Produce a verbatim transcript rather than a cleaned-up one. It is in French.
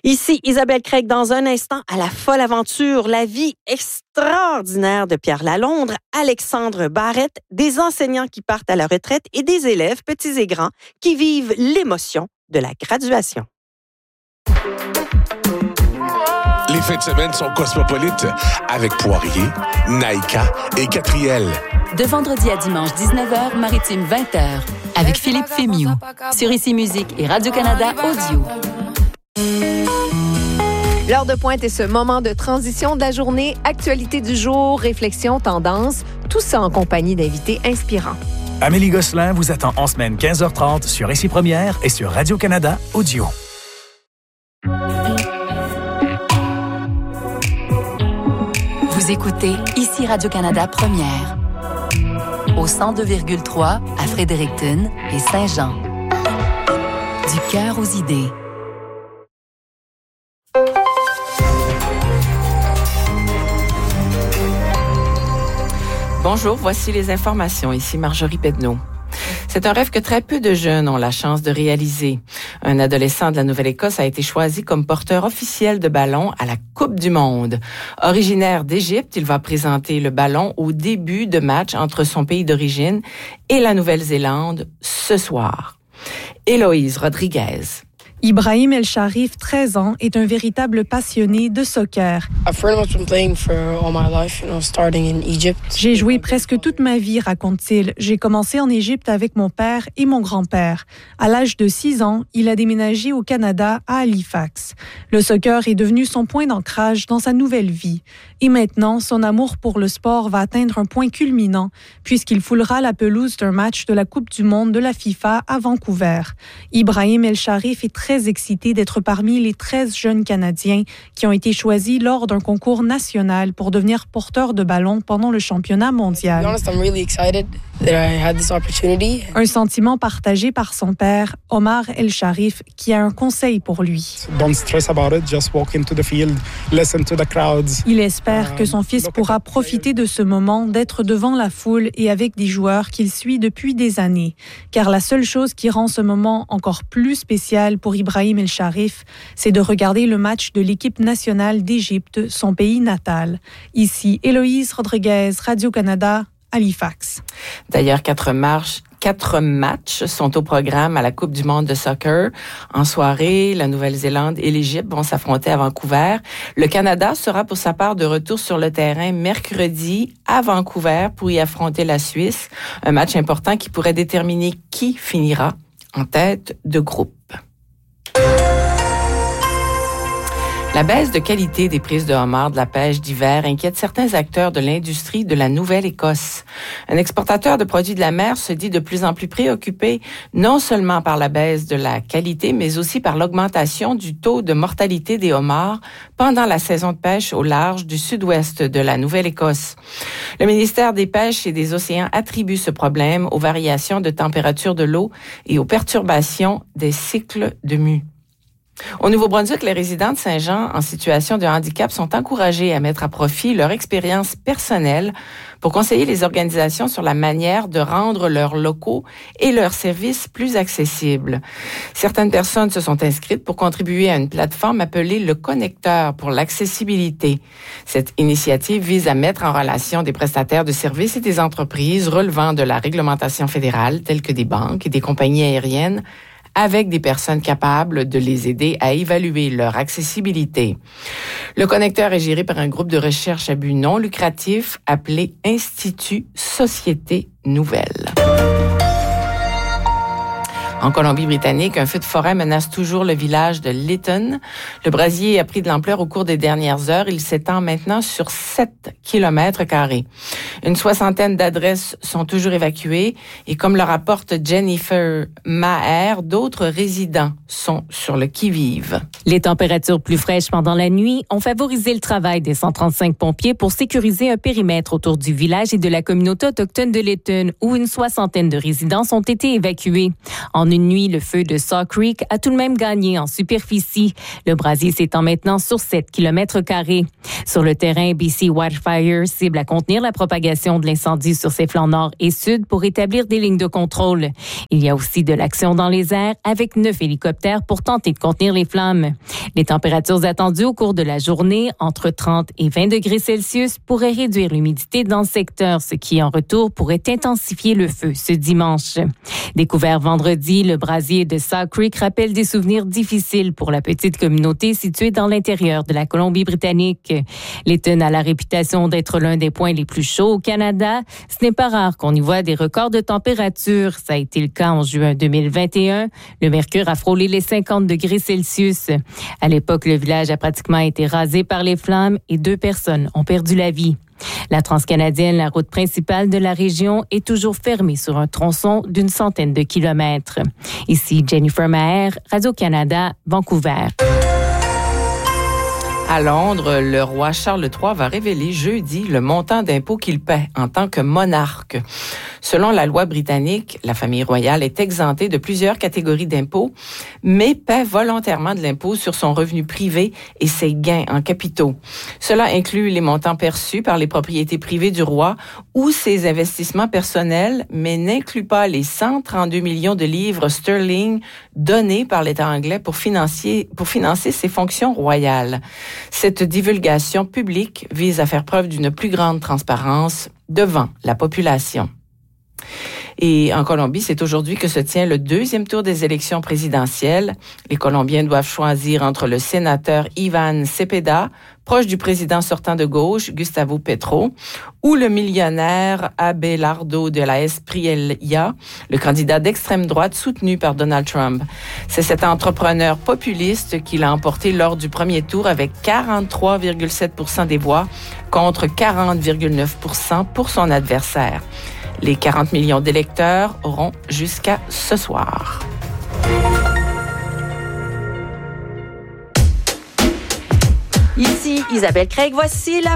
Ici Isabelle Craig dans un instant à la folle aventure, la vie extraordinaire de Pierre Lalondres, Alexandre Barrette, des enseignants qui partent à la retraite et des élèves, petits et grands, qui vivent l'émotion de la graduation. Les fins de semaine sont cosmopolites avec Poirier, Naïka et Catriel. De vendredi à dimanche dix-neuf heures, maritime vingt heures, avec Philippe Fémiou, sur Ici Musique et Radio-Canada Audio. L'heure de pointe est ce moment de transition de la journée, actualité du jour, réflexion, tendance, tout ça en compagnie d'invités inspirants. Amélie Gosselin vous attend en semaine quinze heures trente sur Ici Première et sur Radio-Canada Audio. Vous écoutez Ici Radio-Canada Première, au cent deux virgule trois à Fredericton et Saint-Jean. Du cœur aux idées. Bonjour, voici les informations. Ici Marjorie Pedneau. C'est un rêve que très peu de jeunes ont la chance de réaliser. Un adolescent de la Nouvelle-Écosse a été choisi comme porteur officiel de ballon à la Coupe du monde. Originaire d'Égypte, il va présenter le ballon au début de match entre son pays d'origine et la Nouvelle-Zélande ce soir. Héloïse Rodriguez. Ibrahim El Sharif, treize ans, est un véritable passionné de soccer. J'ai joué presque toute ma vie, raconte-t-il. J'ai commencé en Égypte avec mon père et mon grand-père. À l'âge de six ans, il a déménagé au Canada, à Halifax. Le soccer est devenu son point d'ancrage dans sa nouvelle vie. Et maintenant, son amour pour le sport va atteindre un point culminant, puisqu'il foulera la pelouse d'un match de la Coupe du monde de la FIFA à Vancouver. Ibrahim El Sharif est très excité d'être parmi les treize jeunes Canadiens qui ont été choisis lors d'un concours national pour devenir porteurs de ballon pendant le championnat mondial. Un sentiment partagé par son père, Omar El Sharif, qui a un conseil pour lui. Il espère que son fils pourra profiter de ce moment d'être devant la foule et avec des joueurs qu'il suit depuis des années. Car la seule chose qui rend ce moment encore plus spécial pour Ibrahim El Sharif, c'est de regarder le match de l'équipe nationale d'Égypte, son pays natal. Ici, Héloïse Rodriguez, Radio-Canada, Halifax. D'ailleurs, quatre marches Quatre matchs sont au programme à la Coupe du monde de soccer. En soirée, la Nouvelle-Zélande et l'Égypte vont s'affronter à Vancouver. Le Canada sera pour sa part de retour sur le terrain mercredi à Vancouver pour y affronter la Suisse. Un match important qui pourrait déterminer qui finira en tête de groupe. La baisse de qualité des prises de homard de la pêche d'hiver inquiète certains acteurs de l'industrie de la Nouvelle-Écosse. Un exportateur de produits de la mer se dit de plus en plus préoccupé non seulement par la baisse de la qualité, mais aussi par l'augmentation du taux de mortalité des homards pendant la saison de pêche au large du sud-ouest de la Nouvelle-Écosse. Le ministère des Pêches et des Océans attribue ce problème aux variations de température de l'eau et aux perturbations des cycles de mue. Au Nouveau-Brunswick, les résidents de Saint-Jean en situation de handicap sont encouragés à mettre à profit leur expérience personnelle pour conseiller les organisations sur la manière de rendre leurs locaux et leurs services plus accessibles. Certaines personnes se sont inscrites pour contribuer à une plateforme appelée le Connecteur pour l'accessibilité. Cette initiative vise à mettre en relation des prestataires de services et des entreprises relevant de la réglementation fédérale, telles que des banques et des compagnies aériennes, avec des personnes capables de les aider à évaluer leur accessibilité. Le connecteur est géré par un groupe de recherche à but non lucratif appelé Institut Société Nouvelle. En Colombie-Britannique, un feu de forêt menace toujours le village de Lytton. Le brasier a pris de l'ampleur au cours des dernières heures. Il s'étend maintenant sur sept kilomètres carrés. Une soixantaine d'adresses sont toujours évacuées et comme le rapporte Jennifer Maher, d'autres résidents sont sur le qui-vive. Les températures plus fraîches pendant la nuit ont favorisé le travail des cent trente-cinq pompiers pour sécuriser un périmètre autour du village et de la communauté autochtone de Lytton où une soixantaine de résidences ont été évacuées. En une nuit, le feu de Saw Creek a tout de même gagné en superficie, le brasier s'étend maintenant sur sept kilomètres carrés. Sur le terrain, B C Wildfire cible à contenir la propagation de l'incendie sur ses flancs nord et sud pour établir des lignes de contrôle. Il y a aussi de l'action dans les airs avec neuf hélicoptères pour tenter de contenir les flammes. Les températures attendues au cours de la journée, entre trente et vingt degrés Celsius, pourraient réduire l'humidité dans le secteur, ce qui, en retour, pourrait intensifier le feu ce dimanche. Découvert vendredi, le brasier de Saw Creek rappelle des souvenirs difficiles pour la petite communauté située dans l'intérieur de la Colombie-Britannique. L'Eton a la réputation d'être l'un des points les plus chauds au Canada. Ce n'est pas rare qu'on y voit des records de température. Ça a été le cas en juin deux mille vingt et un. Le mercure a frôlé les cinquante degrés Celsius. À l'époque, le village a pratiquement été rasé par les flammes et deux personnes ont perdu la vie. La Transcanadienne, la route principale de la région, est toujours fermée sur un tronçon d'une centaine de kilomètres. Ici Jennifer Maher, Radio-Canada, Vancouver. À Londres, le roi Charles trois va révéler jeudi le montant d'impôts qu'il paie en tant que monarque. Selon la loi britannique, la famille royale est exemptée de plusieurs catégories d'impôts, mais paie volontairement de l'impôt sur son revenu privé et ses gains en capitaux. Cela inclut les montants perçus par les propriétés privées du roi ou ses investissements personnels, mais n'inclut pas les cent trente-deux millions de livres sterling donnés par l'État anglais pour financer, pour financer ses fonctions royales. Cette divulgation publique vise à faire preuve d'une plus grande transparence devant la population. Et en Colombie, c'est aujourd'hui que se tient le deuxième tour des élections présidentielles. Les Colombiens doivent choisir entre le sénateur Iván Cepeda, proche du président sortant de gauche, Gustavo Petro, ou le millionnaire Abelardo de la Espriella, le candidat d'extrême droite soutenu par Donald Trump. C'est cet entrepreneur populiste qui l'a emporté lors du premier tour avec quarante-trois virgule sept pour cent des voix contre quarante virgule neuf pour cent pour son adversaire. Les quarante millions d'électeurs auront jusqu'à ce soir. Ici Isabelle Craig, voici la